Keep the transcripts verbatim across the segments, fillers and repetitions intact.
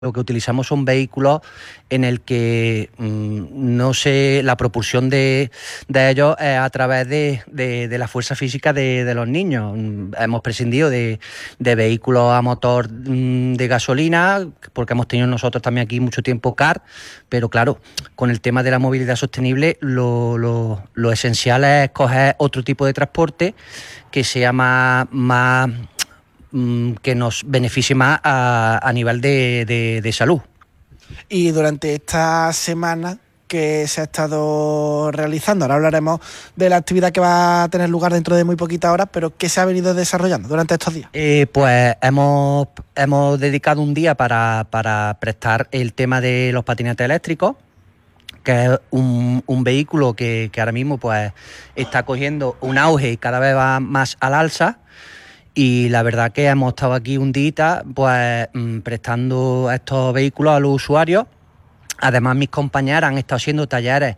Lo que utilizamos son vehículos en el que mmm, no sé, la propulsión de, de ellos es a través de, de, de la fuerza física de, de los niños. Hemos prescindido de, de vehículos a motor mmm, de gasolina, porque hemos tenido nosotros también aquí mucho tiempo car, pero claro, con el tema de la movilidad sostenible, lo, lo, lo esencial es coger otro tipo de transporte que sea más... más que nos beneficie más a, a nivel de, de, de salud. Y durante esta semana que se ha estado realizando, ahora hablaremos de la actividad que va a tener lugar dentro de muy poquitas horas, pero ¿qué se ha venido desarrollando durante estos días? Eh, pues hemos, hemos dedicado un día para, para prestar el tema de los patinetes eléctricos, que es un, un vehículo que, que ahora mismo pues está cogiendo un auge y cada vez va más al alza. Y la verdad que hemos estado aquí un día pues prestando estos vehículos a los usuarios. Además, mis compañeras han estado haciendo talleres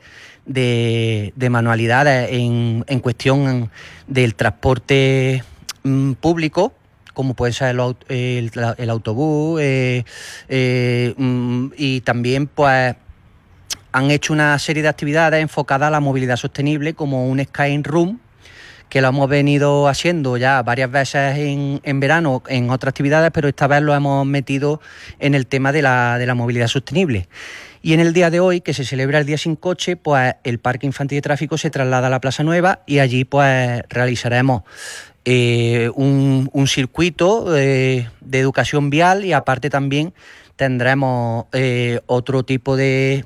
de, de manualidades en, en cuestión del transporte mmm, público, como puede ser el, el, el autobús, eh, eh, mmm, y también pues han hecho una serie de actividades enfocadas a la movilidad sostenible, como un Sky Room, que lo hemos venido haciendo ya varias veces en, en verano en otras actividades, pero esta vez lo hemos metido en el tema de la, de la movilidad sostenible. Y en el día de hoy, que se celebra el Día Sin Coche, pues el Parque Infantil de Tráfico se traslada a la Plaza Nueva y allí pues realizaremos eh, un, un circuito eh, de educación vial, y aparte también tendremos eh, otro tipo de...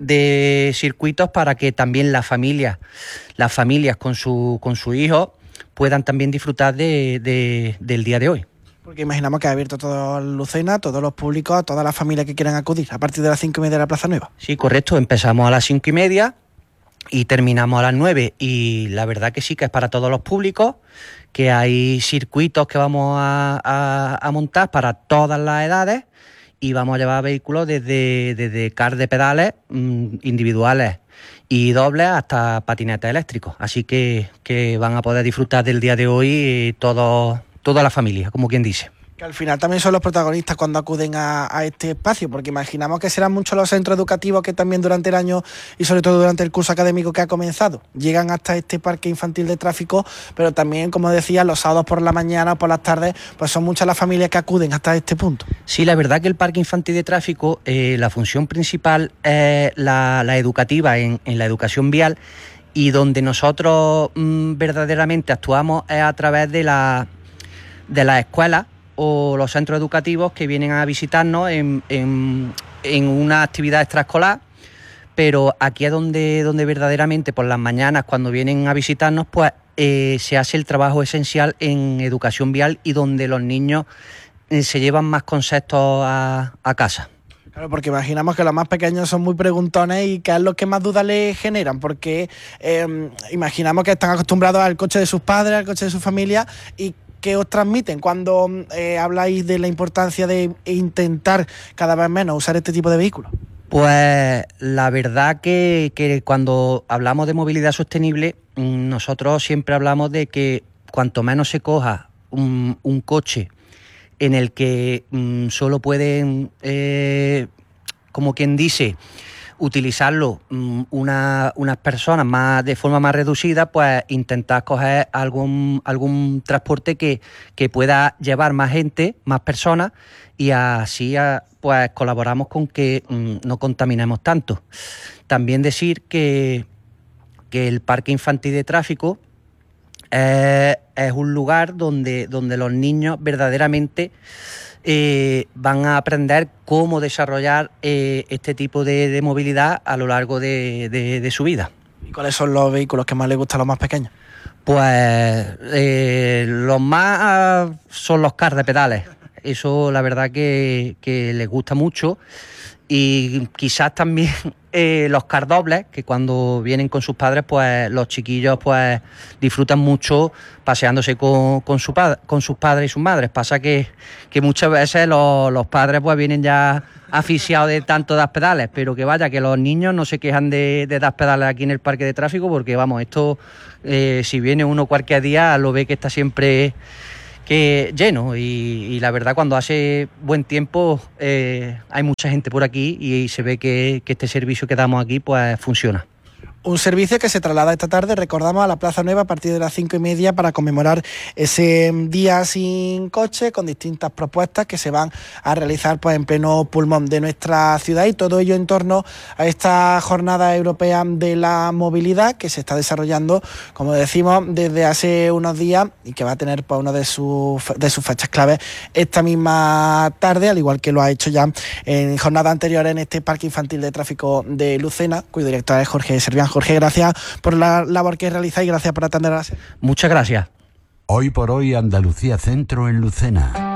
de circuitos para que también las familias, las familias con su con su hijo puedan también disfrutar de, de, del día de hoy. Porque imaginamos que ha abierto todo Lucena, todos los públicos, todas las familias que quieran acudir a partir de las cinco y media de la Plaza Nueva. Sí, correcto, empezamos a las cinco y media y terminamos a las nueve, y la verdad que sí que es para todos los públicos, que hay circuitos que vamos a, a, a montar para todas las edades. Y vamos a llevar vehículos desde, desde car de pedales mmm, individuales y dobles hasta patinetes eléctricos. Así que, que van a poder disfrutar del día de hoy todo, toda la familia, como quien dice. Que al final también son los protagonistas cuando acuden a, a este espacio, porque imaginamos que serán muchos los centros educativos que también durante el año y sobre todo durante el curso académico que ha comenzado llegan hasta este parque infantil de tráfico, pero también, como decía, los sábados por la mañana o por las tardes, pues son muchas las familias que acuden hasta este punto. Sí, la verdad que el parque infantil de tráfico, eh, la función principal es la, la educativa en, en la educación vial, y donde nosotros mmm, verdaderamente actuamos es a través de la de las escuelas o los centros educativos que vienen a visitarnos en, en, en una actividad extraescolar, pero aquí es donde, donde verdaderamente por las mañanas, cuando vienen a visitarnos, pues eh, se hace el trabajo esencial en educación vial, y donde los niños eh, se llevan más conceptos a, a casa. Claro, porque imaginamos que los más pequeños son muy preguntones y que es lo que más dudas les generan, porque eh, imaginamos que están acostumbrados al coche de sus padres, al coche de su familia, y ¿qué os transmiten cuando eh, habláis de la importancia de intentar cada vez menos usar este tipo de vehículos? Pues la verdad que, que cuando hablamos de movilidad sostenible, nosotros siempre hablamos de que cuanto menos se coja un, un coche en el que um, solo pueden, eh, como quien dice, utilizarlo um, una, unas personas más de forma más reducida, pues intentar coger algún algún transporte que, que pueda llevar más gente, más personas, y así pues colaboramos con que um, no contaminemos tanto. También decir que, que el Parque Infantil de Tráfico eh, es un lugar donde, donde los niños verdaderamente Eh, van a aprender cómo desarrollar eh, este tipo de, de movilidad a lo largo de, de, de su vida. ¿Y cuáles son los vehículos que más les gustan a los más pequeños? Pues eh, los más son los car de pedales. Eso la verdad que, que les gusta mucho. Y quizás también eh, los car dobles, que cuando vienen con sus padres, pues los chiquillos pues disfrutan mucho paseándose con, con, su pad- con sus padres y sus madres. Pasa que, que muchas veces los, los padres pues vienen ya asfixiados de tanto dar pedales, pero que vaya, que los niños no se quejan de, de dar pedales aquí en el parque de tráfico, porque vamos, esto eh, si viene uno cualquier día lo ve que está siempre que lleno y, y la verdad cuando hace buen tiempo eh, hay mucha gente por aquí y se ve que, que este servicio que damos aquí pues funciona. Un servicio que se traslada esta tarde, recordamos, a la Plaza Nueva a partir de las cinco y media para conmemorar ese día sin coche, con distintas propuestas que se van a realizar pues en pleno pulmón de nuestra ciudad, y todo ello en torno a esta jornada europea de la movilidad que se está desarrollando, como decimos, desde hace unos días y que va a tener pues una de sus de sus fechas claves esta misma tarde, al igual que lo ha hecho ya en jornadas anteriores en este Parque Infantil de Tráfico de Lucena, cuyo director es Jorge Servián. Jorge, gracias por la labor que realizáis y gracias por atender a la... Muchas gracias. Hoy por hoy, Andalucía Centro en Lucena.